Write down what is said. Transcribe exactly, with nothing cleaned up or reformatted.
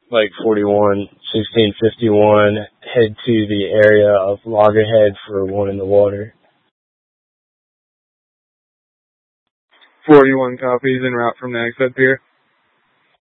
like forty-one, sixteen fifty-one, head to the area of Loggerhead for one in the water. forty-one copies en route from Nags Head Pier.